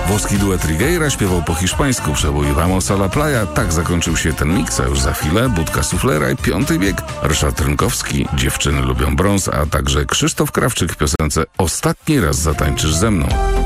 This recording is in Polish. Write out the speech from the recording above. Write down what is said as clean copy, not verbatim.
Włoski duet Rigueira śpiewał po hiszpańsku przebój Vamos a la playa. Tak zakończył się ten miks, a już za chwilę Budka Suflera i Piąty bieg. Ryszard Rynkowski, Dziewczyny lubią brąz, a także Krzysztof Krawczyk w piosence Ostatni raz zatańczysz ze mną.